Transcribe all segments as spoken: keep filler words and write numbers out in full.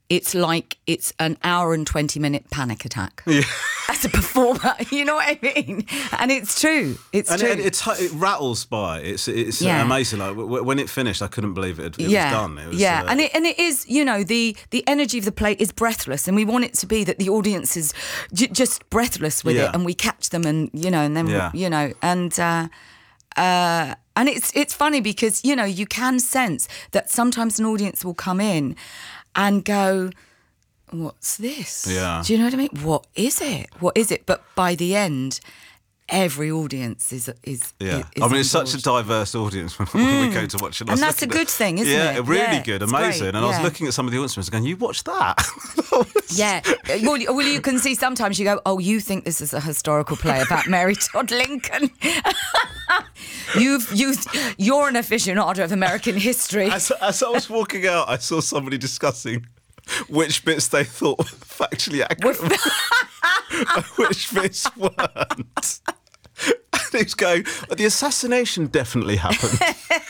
it's like it's an hour and twenty minute panic attack. Yeah. As a performer, you know what I mean? And it's true. It's and true. It, it, it rattles by. It's it's Yeah. amazing. Like w- when it finished, I couldn't believe it. It yeah. was done. It was, yeah, uh, and it and it is. You know, the the energy of the play is breathless, and we want it to be that the audience is j- just breathless with Yeah. it, and we catch them, and you know, and then Yeah. you know, and. Uh, uh, and it's it's funny because, you know, you can sense that sometimes an audience will come in and go, what's this? Yeah. Do you know what I mean? What is it? What is it? But by the end, every audience is is. Yeah, is I mean, on it's such a board. diverse audience when, when we go to watch it. I And was that's a looking at- good thing, isn't yeah, it? really Yeah, good, it's amazing. great, And I was yeah. looking at some of the audience members going, "You watched that?" Yeah. Well, you- well, you can see sometimes you go, oh, you think this is a historical play about Mary Todd Lincoln. You've used, you're an aficionado of American history. As, as I was walking out, I saw somebody discussing which bits they thought were factually accurate and which bits weren't. And he was going, the assassination definitely happened.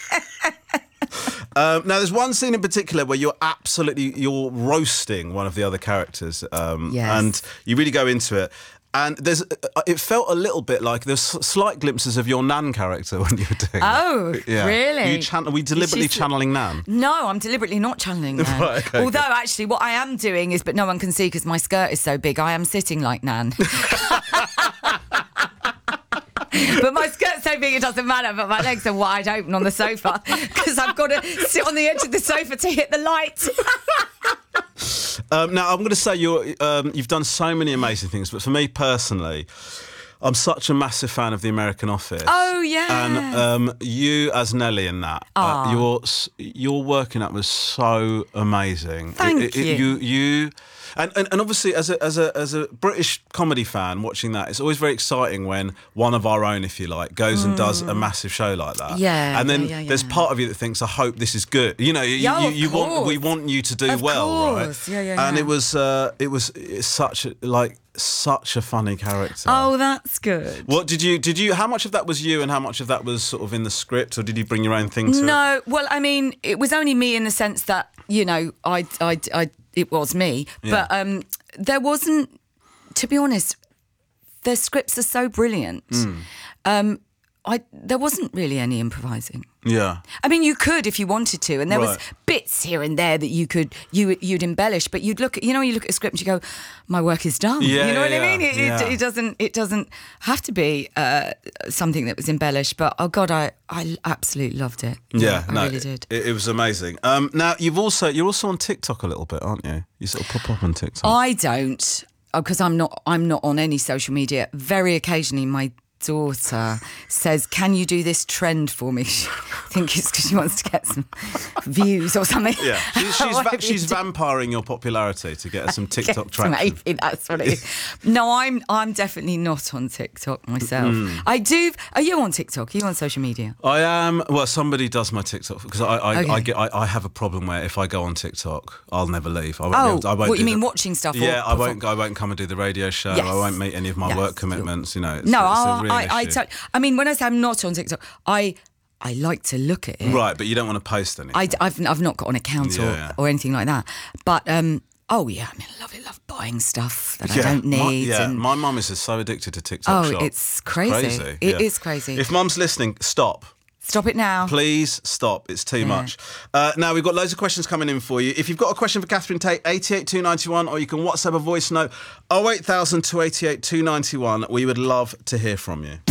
Um, now, there's one scene in particular where you're absolutely, you're roasting one of the other characters. Um, Yes. And you really go into it. And there's, it felt a little bit like there's slight glimpses of your Nan character when you were doing Oh, that. Yeah. really? You chan- are we deliberately She's- channeling Nan? No, I'm deliberately not channeling Nan. Right, okay, Although, good. actually, what I am doing is, but no one can see because my skirt is so big, I am sitting like Nan. But my skirt's so big it doesn't matter, but my legs are wide open on the sofa because I've got to sit on the edge of the sofa to hit the light. Um, now, I'm going to say you're, um, you've done so many amazing things, but for me personally, I'm such a massive fan of The American Office. Oh, yeah. And um, you as Nellie in that, uh, your your work in that was so amazing. Thank It- it- you. You, you and, and, and obviously, as a, as, a, as a British comedy fan watching that, it's always very exciting when one of our own, if you like, goes and does a massive show like that. Yeah, And then yeah, yeah, there's yeah. part of you that thinks, I hope this is good. You know, you, Yeah, you, of you want we course. want you to do Of well, course. right? Yeah, yeah, And yeah. it was uh, it was it's such a, like such a funny character. Oh, that's good. What did you did you? How much of that was you, and how much of that was sort of in the script, or did you bring your own thing to it? No, well, I mean, it was only me in the sense that, you know, I, I, I, it was me. Yeah. But um, there wasn't, to be honest, their scripts are so brilliant. Hmm. Um, I there wasn't really any improvising. Yeah. I mean, you could if you wanted to, and there was Right. bits here and there that you could you you'd embellish, but you'd look at, you know, you look at a script and you go, my work is done. Yeah, you know what yeah, I mean? It, yeah. it, it doesn't it doesn't have to be uh, something that was embellished, but oh god, I I absolutely loved it. Yeah, I no, really did. It, it was amazing. Um, now you've also you're also on TikTok a little bit, aren't you? You sort of pop up on TikTok. I don't, because I'm not I'm not on any social media. Very occasionally, my daughter says, "Can you do this trend for me?" I think it's because she wants to get some views or something. Yeah, she's she's, Whatever va- she's you do. vampiring your popularity to get her some TikTok Yes, traction. maybe that's what it is. No, I'm I'm definitely not on TikTok myself. Mm. I do. Are you on TikTok? Are you on social media? I am. Well, somebody does my TikTok because I I, Okay. I get I, I have a problem where if I go on TikTok, I'll never leave. I won't be Oh, able to- I won't what do you mean, the- watching stuff? or Yeah, I perform- won't. I won't come and do the radio show. Yes. I won't meet any of my Yes. work commitments. You know. It's, No, it's a I, real I, I, issue. tell- I mean, when I say I'm not on TikTok, I I like to look at it. Right, but you don't want to post anything. I, I've I've not got an account Yeah, or, yeah. or anything like that. But um, oh yeah, I mean, I love it. Love buying stuff that Yeah, I don't my- need. yeah, and, my mum is just so addicted to TikTok. Oh, Shop. it's crazy. It is crazy. If mum's listening, stop. Stop it now. Please stop. It's too much. Uh, now, we've got loads of questions coming in for you. If you've got a question for Catherine Tate, eight eight two nine one, or you can WhatsApp a voice note, oh eight thousand two eight eight two nine one. We would love to hear from you.